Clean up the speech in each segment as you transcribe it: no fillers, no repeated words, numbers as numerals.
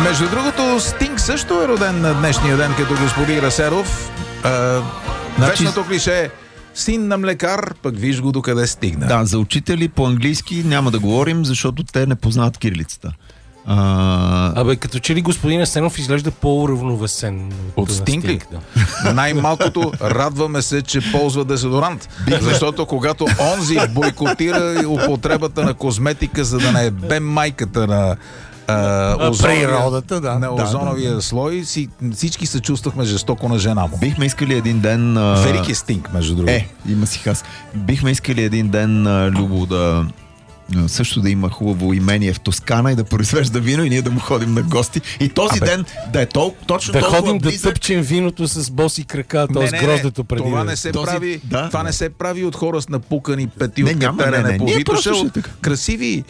Между другото, Стинг също е роден на днешния ден, като господин Расеров. Вечното клише е син на млекар, пък виж го докъде стигна. Да, за учители по английски няма да говорим, защото те не познават кирилицата. Като че ли господин Асенов изглежда по-уравновесен от Стинг ли? Да. Най-малкото радваме се, че ползва дезодорант. Защото когато онзи бойкотира употребата на козметика, за да не е бе майката на природата, на озоновия слой, всички се чувствахме жестоко на жена му. Бихме искали един ден... Велики Стинг, между другото. Има си хас. Бихме искали един ден, Любо, също да има хубаво имение в Тоскана и да произвежда вино и ние да му ходим на гости. И този ден да е точно да толкова ходим близък. Да тъпчем виното с боси крака, т.е. гроздето преди. Това не се прави. Това не се прави от хора с напукани пети от катерене по Витоша. Красиви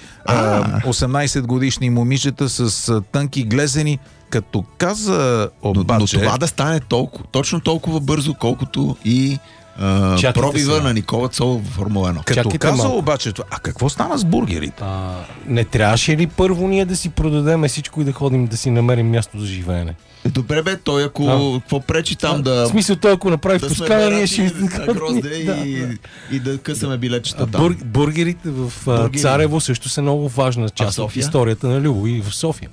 18 годишни момичета с тънки глезени. Като каза обаче... Но това да стане точно толкова бързо, колкото и пробива на Никола Цол в Формула 1. Като каза обаче това, какво стана с бургерите? Не трябваше ли първо ние да си продадем всичко и да ходим да си намерим място за живеене? Добре бе, той какво пречи там да... В смисъл той ако направи в Тоскана, ние ще... и да късаме билетчета там. Бургерите в Царево също са много важна част от историята на Любо и в София.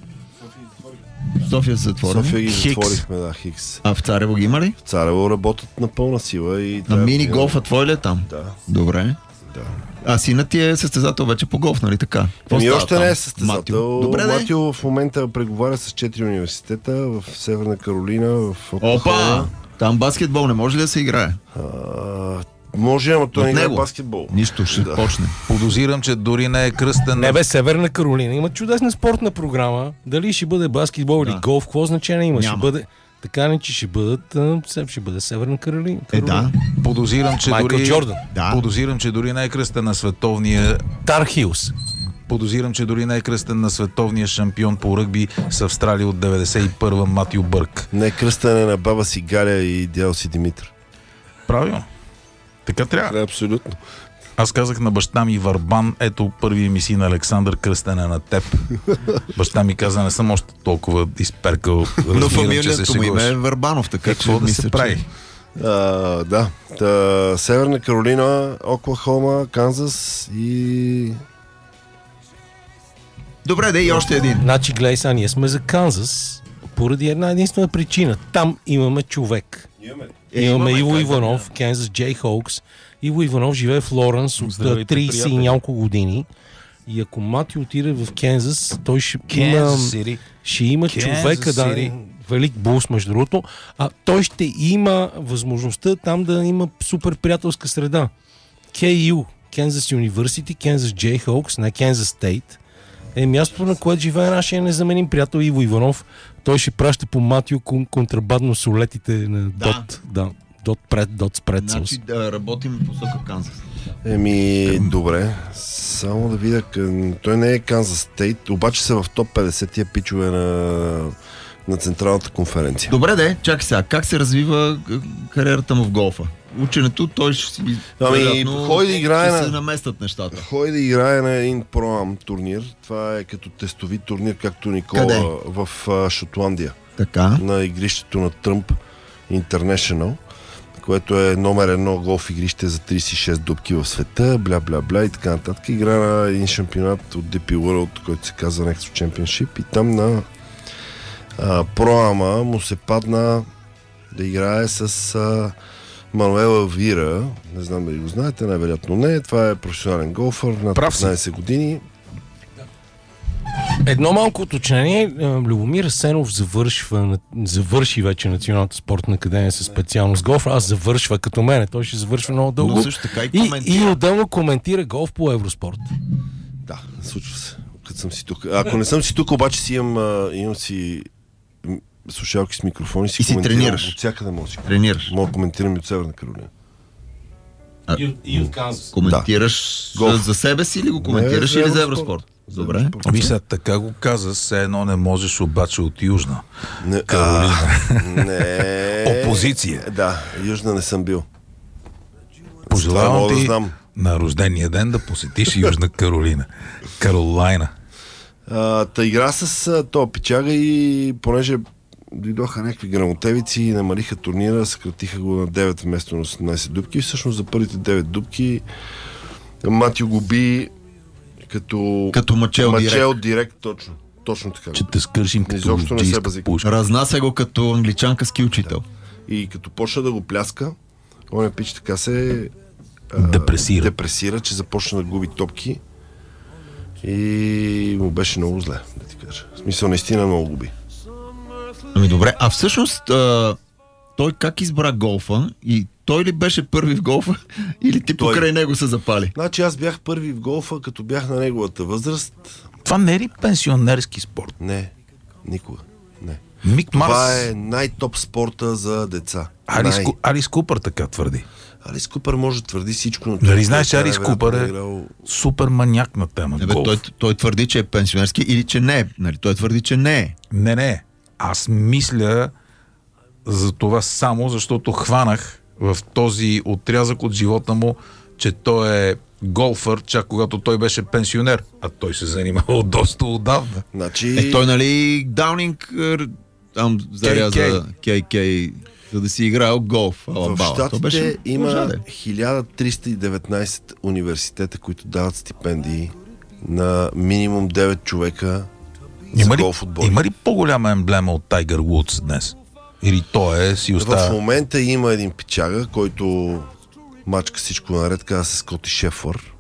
София се затвори. София ги затворихме, да, Хикс. А в Царево ги има ли? В Царево работят на пълна сила. И на мини голфа твой ли е там? Да. Добре. Да. А синът ти е състезател вече по голф, нали така? Още там? Не е състезател. Добре, Матио в момента преговаря с 4 университета в Северна Каролина, в Оклахома. Опа! Там баскетбол не може ли да се играе? Може, ама той не играе баскетбол. Нищо, ще почне. Подозирам, че дори не е кръстен. Не бе, Северна Каролина има чудесна спортна програма. Дали ще бъде баскетбол или голф, какво значение има? Ще бъде... Така не, че ще бъде Северна Каролина. Да. Подозирам, че дори не е кръстен на световния... Тар Хилс. Подозирам, че дори не е кръстен на световния шампион по ръгби с Австралия от 91-а Матио Бърк. Не е кръстен на баба си Галя и дядо си Димитър. Правилно. Така трябва. Абсолютно. Аз казах на баща ми Върбан, ето първия ми син Александър, кръстен е на теб. Баща ми каза, не съм още толкова изперкал. Но фамилията му име е Върбанов, така какво да се прави? Да. Северна Каролина, Оклахома, Канзас и... Добре, да и още един. Значи, гледай сега, ние сме за Канзас поради една единствена причина. Там имаме човек. Имаме Иво Иванов, Kansas Jayhawks. Иво Иванов живее в Лоренс от 30 и няколко години. И ако Мати отиде в Кензас, той ще има човека, велик булс, между другото, той ще има възможността там да има супер приятелска среда. KU, Kansas University, Kansas Jayhawks, на Kansas State, е мястото, на което живее нашия незаменим приятел Иво Иванов. Той ще праща по Матио контрабандно солетите на Dot Spretzels. Значи да работим по посока Канзас. Добре. Само да видя, той не е Канзас Стейт, обаче са в топ 50 тия пичове на Централната конференция. Добре, чакай сега. Как се развива кариерата му в голфа? Ученето, той ще си... ходи да играе се наместят нещата. Ходи да играе на един Pro-Am турнир. Това е като тестови турнир, както Никола. Къде? В Шотландия. Така. На игрището на Тръмп International, което е номер 1 голф игрище за 36 дупки в света, бля и така нататък. Игра на един шампионат от DP World, който се казва Next Championship, и там на Pro-Ама му се падна да играе с Мануел Елвира. Не знам дали го знаете, най-вероятно не. Това е професионален голфър на 15 години. Едно малко уточнение. Любомир Асенов завърши вече Националната спортна академия със специалност голф. Аз завършва като мене. Той ще завършва много дълго. Но също така и отделно коментира голф по Евроспорт. Да, случва се. Като съм си тук. Ако не съм си тук, обаче си имам си слушалки с микрофони, си тренираш. От всякъде може да тренираш. Мога да коментирам и от Северна Каролина. И от Канзас. Коментираш за себе си или го коментираш или за Евроспорт? Добре. Сега така го каза, все едно не можеш обаче от Южна Каролина. Не. Опозиция. Да, Южна не съм бил. Пожелавам ти на рождения ден да посетиш Южна Каролина. Каролайна. Та игра с тоя пичага и понеже дойдоха някакви грамотевици и намалиха турнира, съкратиха го на 9 вместо на 18 дупки. Всъщност за първите 9 дупки Матио го би като мачел директ, точно така. Че те скършим като джийска пушка. Разнася го като англичанка ски учител. Да. И като почна да го пляска, оня пич така се депресира, че започна да губи топки и му беше много зле, да ти кажа. В смисъл, наистина много губи. Ами добре, а всъщност той как избра голфа и той ли беше първи в голфа или ти покрай него се запали? Значи аз бях първи в голфа, като бях на неговата възраст. Това не е ли пенсионерски спорт? Не, никога. Не. Това е най-топ спорта за деца. Алис Купър така твърди. Алис Купър може да твърди всичко. Нали знаеш, че Алис Купър е супер маняк на тема голф. Той твърди, че е пенсионерски или че не е. Нали? Той твърди, че не е. Не. Аз мисля за това само, защото хванах в този отрязък от живота му, че той е голфър, чак когато той беше пенсионер. А той се занимавал доста отдавна. Значи... той нали Даунинг там заряза КК, за да си играл голф. В щатите има 1319 университета, които дават стипендии на минимум 9 човека за голф отбори. Има ли по-голяма емблема от Тайгър Вудс днес? Или той си остава... В момента има един пичага, който мачка всичко наред, казва се Скоти Шефър.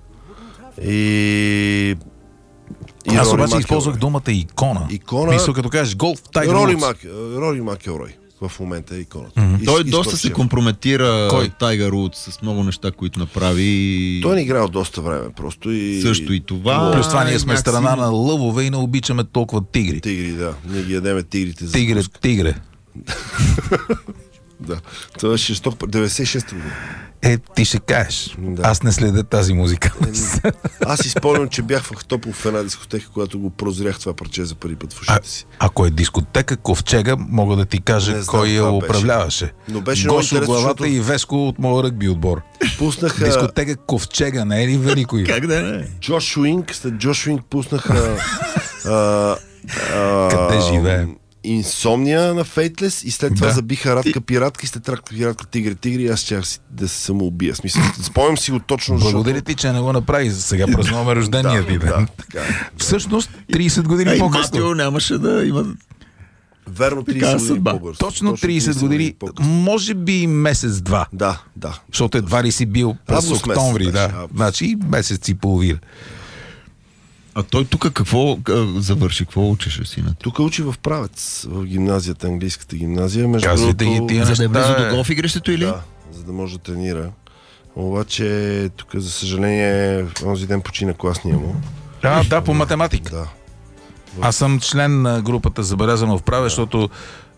Аз обаче използвах думата икона. Мисля, като кажеш голф, Тайгър Вудс. Рори Макелрой в момента е иконата. Той доста се компрометира Тайгър Вудс с много неща, които направи. Той не играл доста време просто и... Също и това. Плюс това ние сме страна на лъвове и не обичаме толкова тигри. Тигри, да. Ние ги ядеме тигрите за Тигре. Да. Това е 96-та година. Ти ще кажеш. Да. Аз не следя тази музика. Аз изпомням, че бях в Ахтопол в една дискотека, когато го прозрях това парче за първи път в ушите си. Ако е дискотека Ковчега, мога да ти кажа кой я управляваше. Но беше Гошо главата и Веско от моя ръгби отбор. Пуснаха... Дискотека Ковчега, не е ли велико? Как да не? Джош Уинг, след Джош Уинг пуснаха къде живеем? Инсомния на Фейтлес и след това забиха Радка Пиратка и след Радка Пиратка Тигри и аз щях да се самоубия. Смисъл, спомням си го точно. Благодаря ти, че не го направи. Сега празнуваме рождения ти ден. Всъщност 30 години по-късно. Матио нямаше да има... Верно, 30 години по-бързо. Точно 30 години, може би месец-два. Да. Защото едва ли си бил през октомври. Значи месец и половина. А той тук какво завърши? Какво учеше сина? Тук учи в Правец, в гимназията, английската гимназия. Казвайте ги тия неща. За да е близо до голф игрището или? Да, за да може да тренира. Обаче тук, за съжаление, онзи ден почина класния му. Да, по математика. Да. Аз съм член на групата Забелязано в Правец, защото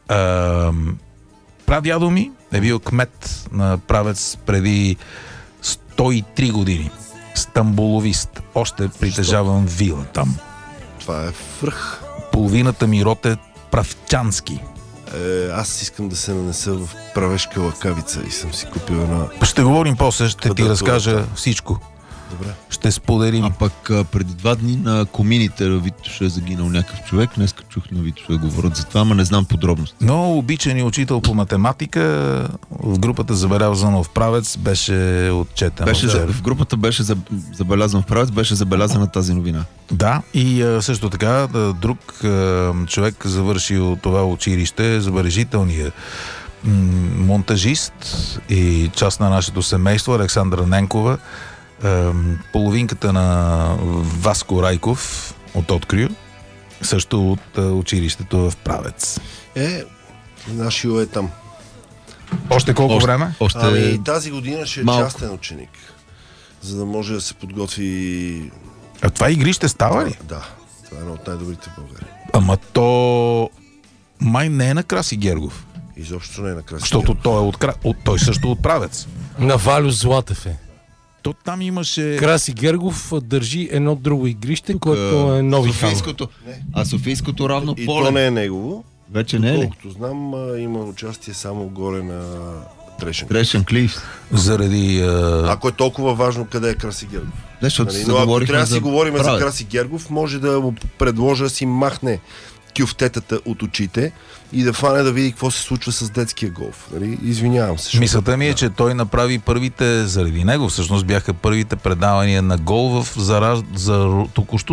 прадядо ми е бил кмет на Правец преди 103 години. Стамбуловист. Още притежавам вила там. Това е връх. Половината ми род е правчански. Аз искам да се нанеса в правешка лакавица и съм си купил една... Ще говорим после, ще ти разкажа всичко. Добре. Ще споделим. А пък преди 2 дни на комините на Витоша е загинал някакъв човек. Днеска чух на Витоша да говорят за това, ама не знам подробности. Но обичани учител по математика в групата Забелязано в Правец беше отчетен. В групата беше Забелязан в Правец, беше забелязана тази новина. Да, и също така друг човек завършил това училище, забележителният монтажист и част на нашето семейство Александра Ненкова, половинката на Васко Райков от Открил, също от училището в Правец. Нашио е там. Още колко време? Тази година ще е частен ученик, за да може да се подготви... А това игрище става ли? Да, това е едно от най-добрите в България. Ама то май не е на Краси Гергов. Изобщо не е на Краси Защото той също от Правец. На Валю Златев е. То там имаше... Краси Гергов държи едно друго игрище, което е нови Софийското. А Софийското равно поле. И то не е негово. Вече не е ли? Колкото знам, има участие само горе на Трешен Клиф. Заради... Ако е толкова важно, къде е Краси Гергов? Но ако трябва да си говорим за Краси Гергов, може да му предложа да си махне кюфтетата от очите и да фане да види какво се случва с детския голф. Нали? Извинявам се. Мисълта ми е, че той направи първите, заради него всъщност бяха първите предавания на гол за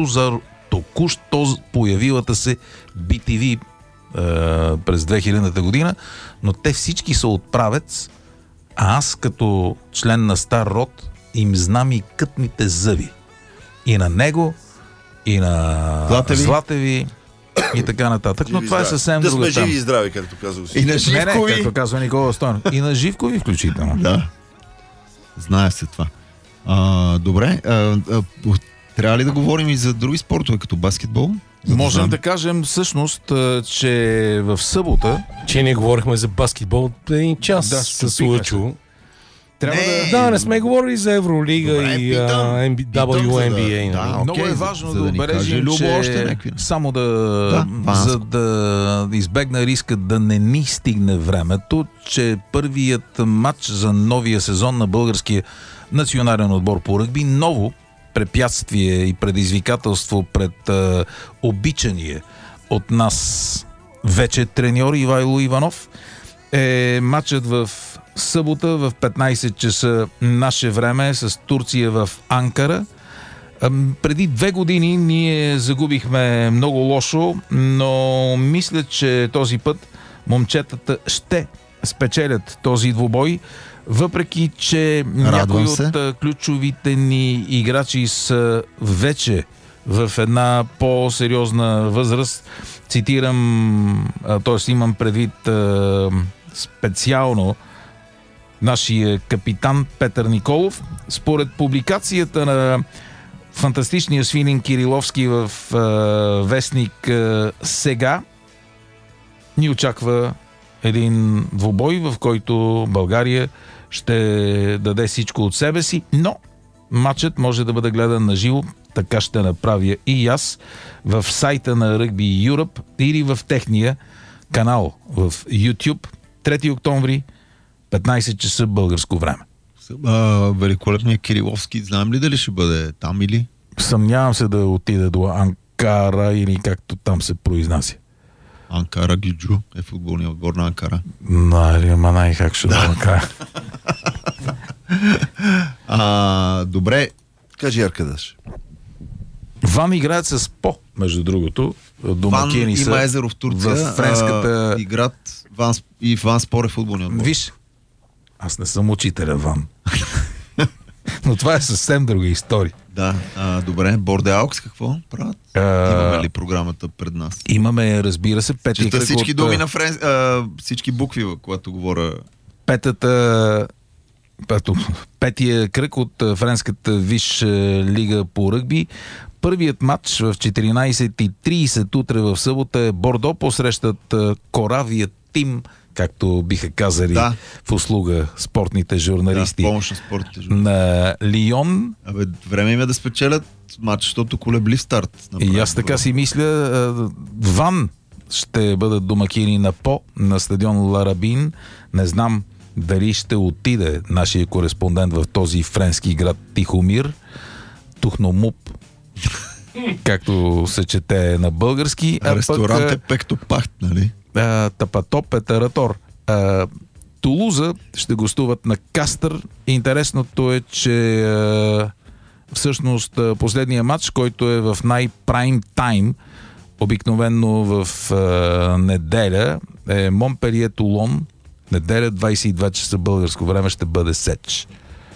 току-що появилата се BTV през 2000-та година, но те всички са от правец, а аз като член на стар род им знам и кътните зъби. И на него, и на Златеви, и така нататък. Но това е съвсем друга тема. Да сме живи и здрави, както казва и на Живкови. Както казва Никола Стойнов. И на Живкови включително. Да. Знае се това. Добре. Трябва ли да говорим и за други спортове, като баскетбол? Можем да кажем всъщност, че в събота... Че не говорихме за баскетбол един час с Лъчо. Не сме говорили за Евролига и WNBA. Да, много е важно да отбележим, че само за да избегна риска да не ни стигне времето, че първият матч за новия сезон на българския национален отбор по ръгби, ново препятствие и предизвикателство пред обичания от нас вече треньор Ивайло Иванов, е матчът в събота в 15 часа наше време с Турция в Анкара. Преди 2 години ние загубихме много лошо, но мисля, че този път момчетата ще спечелят този двубой, въпреки че някои от ключовите ни играчи са вече в една по-сериозна възраст. Цитирам, т.е. имам предвид специално нашия капитан Петър Николов. Според публикацията на фантастичния Свилин Кириловски в вестник Сега, ни очаква един двубой, в който България ще даде всичко от себе си, но матчът може да бъде гледан на живо, така ще направя и аз в сайта на Rugby Europe или в техния канал в YouTube. 3 октомври, 15 часа българско време. Великолепният Кириловски, знаем ли дали ще бъде там или? Съмнявам се да отиде до Анкара или както там се произнася. Анкара Гюджу е футболният отбор на Анкара. Как ще да Анкара. Добре. Кажи Аркадаш. Ван играят с между другото. Домакини са. Има езеро в Турция. В френската... играт Ван Спор е футболният отбор. Виж, аз не съм учителя Ван. Но това е съвсем друга история. Да, добре. Бордеалкс какво правят? Имаме ли програмата пред нас? Имаме, разбира се, петия кръг всички думи на всички букви, когато говоря. Петия кръг от френската Висша лига по ръгби. Първият матч в 14:30 утре в събота е Бордо посрещат коравия тим, както биха казали в услуга спортните журналисти. Помощ на спортните журналисти. На Лион. Време им е да спечелят матч, защото колеблив старт. И аз така си мисля. Ван ще бъдат домакини на стадион Ларабин. Не знам дали ще отиде нашия кореспондент в този френски град Тихомир. Тухномуп, както се чете на български. Ресторант е Пектопахт, нали? Тапатоп е Таратор. Тулуза ще гостуват на Кастър. Интересното е, че всъщност последния матч, който е в най-прайм тайм, обикновено в неделя, е Монпелие Тулон. Неделя 22 часа българско време ще бъде сеч.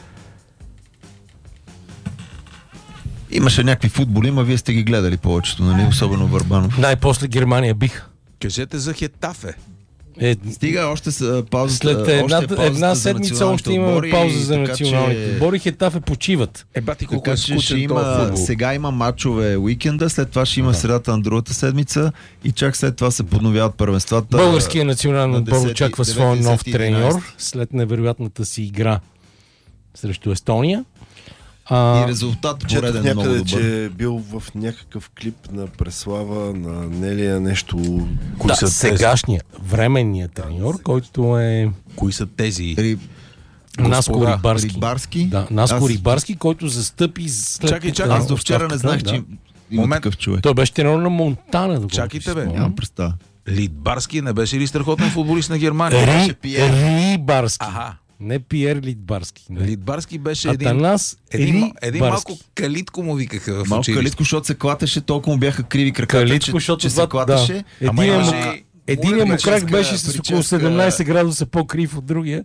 Имаше някакви футболи, но вие сте ги гледали повечето, нали? Особено Върбанов. Най-после Германия бих. Кажете за Хетафе. Стига още с пауза. След една седмица още имаме пауза за националните отбори. Хетафе почиват. Бати колко е скучен този футбол. Сега има матчове уикенда, след това ще има средата на другата седмица и чак след това се подновяват първенствата. Българският национален отбор очаква своя нов треньор след невероятната си игра срещу Естония. И резултат пореден много добър. Че е бил в някакъв клип на Преслава, на Нелия, нещо... Сегашният, временният треньор, който е... Кои са тези? Наско Рибарски. Да, Наско Рибарски, който застъпи след... Чакай. Аз до вчера не знаех, че има такъв човек. Той беше тренер на Монтана. Чакайте, бе. Нямам представа. Литбарски не беше ли страхотен футболист на Германия? Рибарски. Аха. Не Пиер Литбарски. Литбарски беше един малко калитко му викаха в училище. Малко калитко, защото се клатеше, толкова му бяха криви краката, че се клатеше. Единият му крак беше с около 17 градуса по-крив от другия.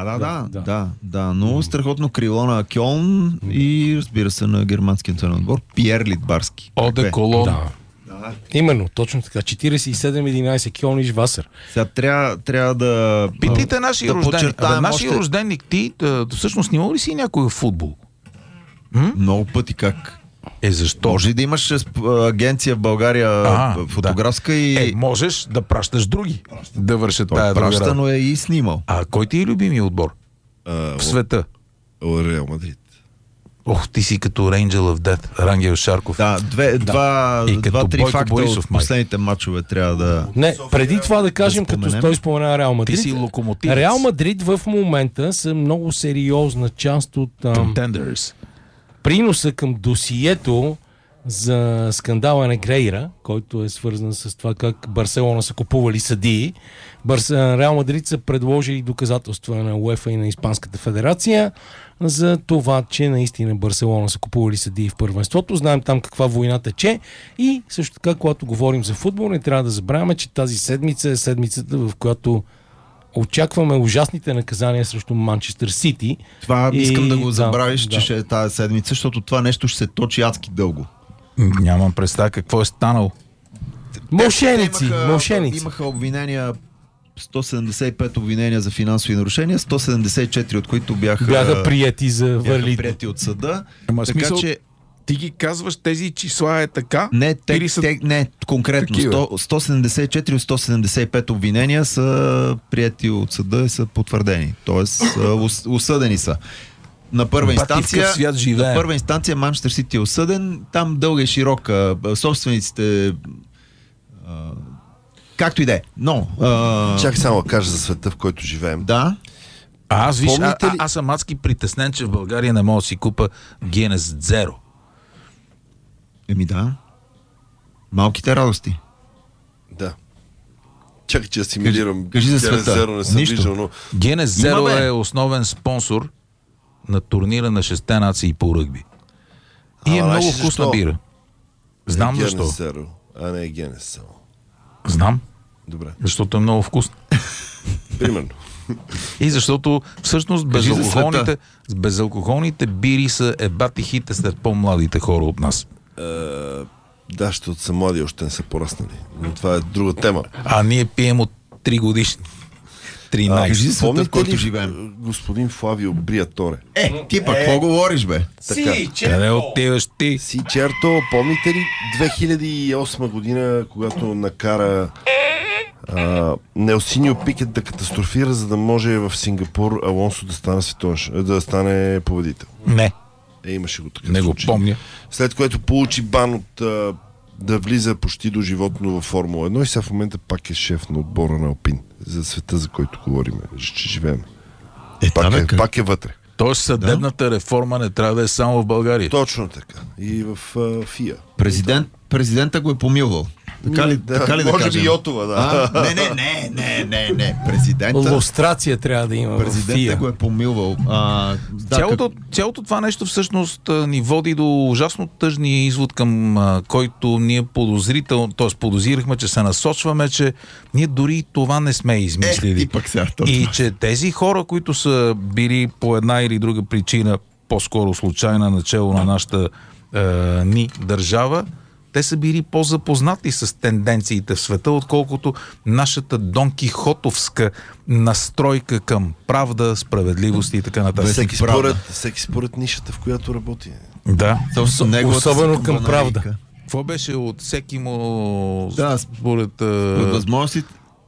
Да, но страхотно крило на Кьолн и разбира се на германския национален отбор Пиер Литбарски. Оде Колон. Да. Именно, точно така. 47-11 Кьолн и Швасер. Сега трябва да... Питайте нашия рожденник. Нашия рожденник ти, всъщност снимал ли си някой в футбол? Много пъти как? Защо? Може да имаш агенция в България фотографска и... можеш да пращаш други да вършат тая друга работа. Пращано е и снимал. Кой ти е любимият отбор в света? Реал Мадрид. Ти си като Angel of Death, Рангел Шарков. Да, два-три факта от последните матчове трябва да... Не, преди това да кажем, като той спомена Реал Мадрид. Ти си локомотивец. Реал Мадрид в момента са много сериозна част от приноса към досието за скандала на Грейра, който е свързан с това как Барселона са купували съдии. Реал Мадрид са предложили доказателства на УЕФА и на Испанската федерация за това, че наистина Барселона са купували съдии в първенството. Знаем там каква война тече и също така, когато говорим за футбол, не трябва да забравяме, че тази седмица е седмицата, в която очакваме ужасните наказания срещу Манчестър Сити. Това искам да го забравиш, че ще е тази седмица, защото това нещо ще се точи адски дълго. Нямам представа какво е станало. Мошеници. Имаха обвинения, 175 обвинения за финансови нарушения, 174 от които бяха прияти за валидни. Прияти от съда. Така че ти ги казваш, тези числа е така? Не, не конкретно. 174 от 175 обвинения са прияти от съда и са потвърдени. Тоест, осъдени са. На първа инстанция Манчестър Сити е осъден. Там дълга и широка. Собствениците... както и да е. Но... Чакай само да кажа за света, в който живеем. Да. Аз съм адски притеснен, че в България не мога да си купа Guinness Zero. Да. Малките радости. Да. Чакай, че асимилирам. Кажи за света. Zero не съм виждал, но... Guinness Zero е основен спонсор на турнира на 6 нации по ръгби. И е много вкусна бира. Знам защо. Zero, а не е Guinness само. Знам. Добре. Защото е много вкусно. Примерно. И защото всъщност безалкохолните бири са ебати хите след по-младите хора от нас. Да, защото са млади, още не са пораснали. Но това е друга тема. А ние пием от 3 годишни. 13. Помните ли живеем? Господин Флавио Бриаторе? Ти пък какво говориш, бе? Къде отиваш ти? Си, черто, помните ли 2008 година, когато накара Нелсиньо Пикет да катастрофира, за да може в Сингапур Алонсо да стане победител? Не. Имаше го така. Не го помня. След което получи бан от да влиза почти до животно във Формула 1 и сега в момента пак е шеф на отбора на Алпин. За света, за който говорим, че живеем. Пак е вътре. Тоест съдебната реформа не трябва да е само в България. Точно така. И в ФИА. Президента го е помилвал. Така ли да кажем? Може би Йотова, да. Не. Президента... Лустрация трябва да има. Президента го е помилвал. Цялото това нещо всъщност ни води до ужасно тъжния извод, към който ние подозирахме, че се насочваме, че ние дори това не сме измислили. И че тези хора, които са били по една или друга причина, по-скоро случайна начало на нашата ни държава, те са били по-запознати с тенденциите в света, отколкото нашата донкихотовска настройка към правда, справедливост и така нататък. Всеки според нишата, в която работи. Да. Особено към правда. Какво беше от всеки му според възможностите?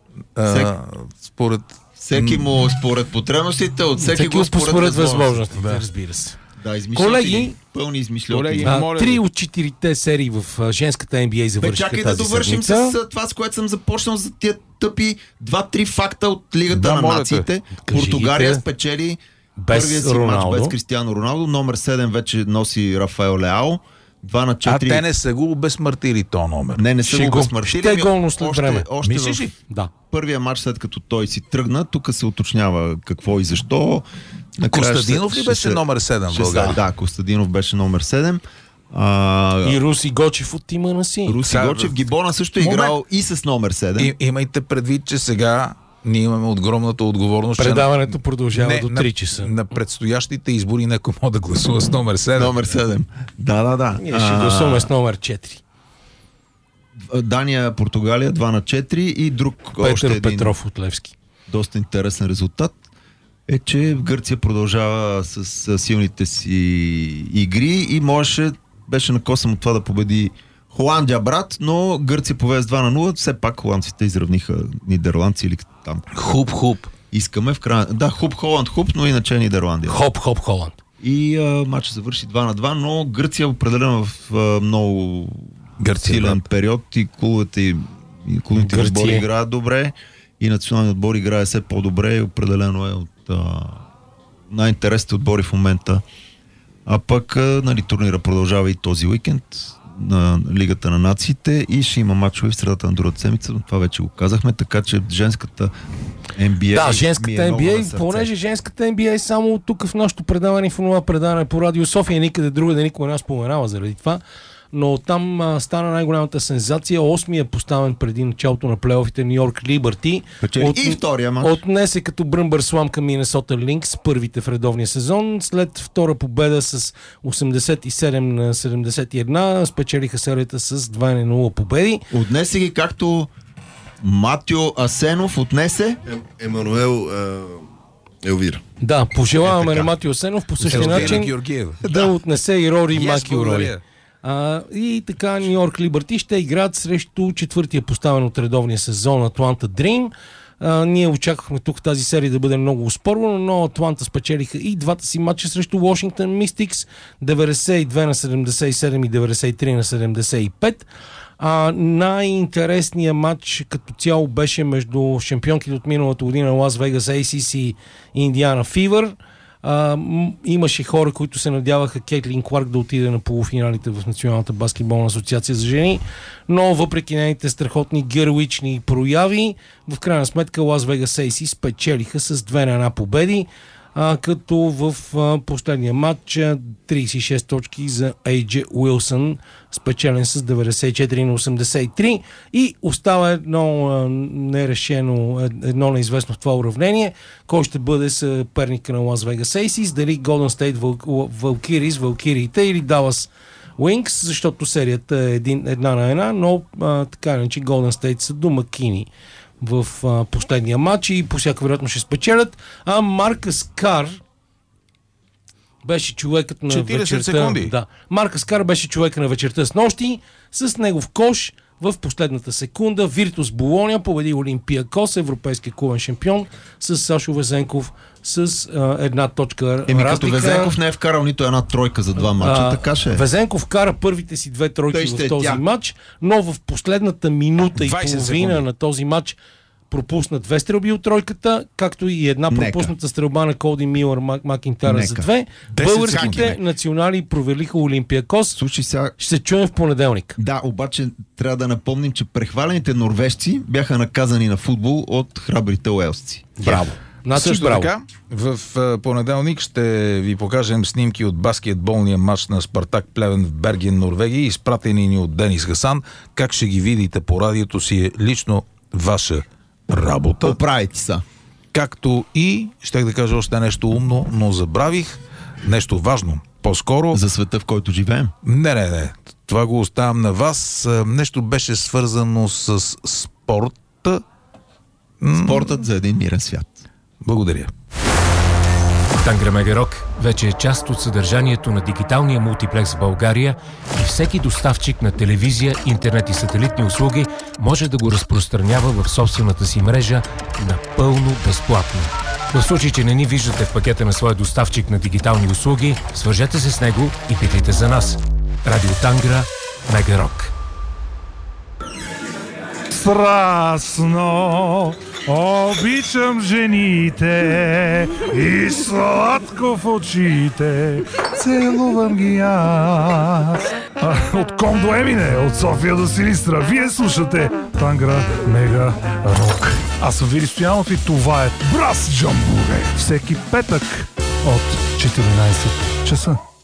Според всеки му според потребностите, от всеки го според възможностите. Да. Разбира се. Да, колеги, пълни измишлёти. 3 от 4 серии в женската NBA завършиха тази седмица. Чакай да довършим с това, с което съм започнал, за тия тъпи 2-3 факта от Лигата на нациите. Португалия спечели Без Роналдо. Матч без Кристиано Роналдо. Номер 7 вече носи Рафаел Леао. 2-4. Те не са го обезсмъртили то номер. Не са го обезсмъртили. Ще голно след време. Мислиш ли? Да. Първия матч, след като той си тръгна, тук се уточнява какво и защо. Костадинов ли беше номер 7 в България? Да, Костадинов беше номер 7. И Руси Гочев от тима на си. Руси Гочев. Гибона също е играл и с номер 7. Имайте предвид, че сега ние имаме огромната отговорност. Предаването продължава до 3 часа. На предстоящите избори някой може да гласува с номер 7. Номер 7. Да. Ние ще гласуваме с номер 4. Дания, Португалия 2-4 и друг Петър Петров от Левски. Доста интересен резултат е, че Гърция продължава с силните си игри и беше на косъм от това да победи Холандия, брат, но Гърция поведе с 2-0. Все пак холандците изравниха нидерландци или там. Хуп. Искаме в края. Да, Холанд, но иначе Нидерландия. Холанд. И матчът завърши 2-2, но Гърция определено в много силен период и клубните отбори играят добре и националният отбор играе все по-добре и определено е от най-интересните отбори в момента. А пък турнира продължава и този уикенд на Лигата на нациите и ще има мачове в средата на другата седмица, но това вече го казахме, така че женската NBA... Да, женската NBA, понеже женската NBA е само тук в нашото предаване, в това предаване по Радио София, никъде друга да никой не споменава заради това, но там стана най-голямата сензация. 8-ми е поставен преди началото на плейофите Ню Йорк Либърти. И втория мач. Отнесе като бръмбър сламка Минесота Линкс, първите в редовния сезон. След втора победа с 87-71 спечелиха серията с 2-0 победи. Отнесе ги както Матио Асенов отнесе Емануел Елвира. Да, пожелаваме на Матио Асенов по същия начин да отнесе и Рори Макилрой. И така Ню Йорк Либърти ще играят срещу четвъртия поставен от редовния сезон Атланта Дрим. Ние очаквахме тук тази серия да бъде много успорвана, но Атланта спечелиха и двата си матча срещу Washington Mystics 92-77 и 93-75. Най-интересният матч като цяло беше между шампионките от миналата година Лас Вегас ACC и Индиана Фивър. Имаше хора, които се надяваха Кейтлин Кларк да отиде на полуфиналите в Националната баскетболна асоциация за жени, но въпреки нейните страхотни героични прояви, в крайна сметка Лас Вегас ACC спечелиха с 2-1 победи, като в последния матч 36 точки за Ейдже Уилсън, спечелен с 94-83, и остава едно нерешено, едно неизвестно в това уравнение, кой ще бъде съперника на Лас Вегас ACC, дали Golden State Валкириите или Dallas Wings, защото серията е 1-1, но така иначе Golden State са домакини в последния матч и по всяка вероятно ще спечелят. Маркъс Кар беше човекът на 40 вечерта. Секунди. Да. Маркъс Кар беше човека на вечерта с нощи. С негов кош в последната секунда Виртус Болоня победи Олимпиакос, европейски клубен шампион, с Сашо Везенков с една точка разлика. Като Везенков не е вкарал нито една тройка за два матча, така ще е. Везенков кара първите си 2 тройки в този матч, но в последната минута и половина на този матч пропусна 2 стрелби от тройката, както и една пропусната стрелба на Коди Милър Макинтара за 2. Българските национали провелиха Олимпиакос. Ще се чуем в понеделник. Да, обаче трябва да напомним, че норвежци бяха наказани на футбол от храбрите уелсци. Браво! Също така, в понеделник ще ви покажем снимки от баскетболния матч на Спартак Плевен в Берген, Норвегия, изпратени ни от Денис Хасан. Как ще ги видите по радиото си е лично ваша работа. Поправите са. Както и, щях да кажа още нещо умно, но забравих нещо важно. По-скоро... За света, в който живеем? Не. Това го оставям на вас. Нещо беше свързано с спорта. Спортът за един мирен свят. Благодаря. Тангра Мегарок вече е част от съдържанието на дигиталния мултиплекс в България и всеки доставчик на телевизия, интернет и сателитни услуги може да го разпространява в собствената си мрежа напълно безплатно. В случай, че не ни виждате в пакета на своя доставчик на дигитални услуги, свържете се с него и питайте за нас. Радио Тангра Мегарок. Страстно Обичам жените и сладко в очите. Целувам ги аз. От Ком до Емине, от София до Силистра. Вие слушате Тангра Мега Рок. Аз съм Вили Стоянов и това е Брас Джамбуре. Всеки петък от 14 часа.